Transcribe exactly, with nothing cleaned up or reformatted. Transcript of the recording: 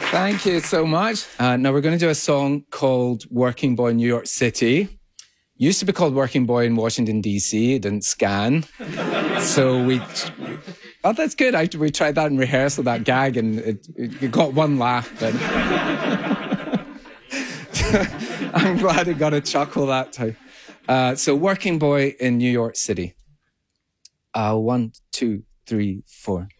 Thank you so much. Uh, now we're going to do a song called Working Boy in New York City. Used to be called Working Boy in Washington, D C. It didn't scan. So we... Oh, that's good. I, we tried that in rehearsal, that gag, and it, it, it got one laugh, but... I'm glad it got a chuckle that time. Uh, so Working Boy in New York City. Uh, one, two, three, four.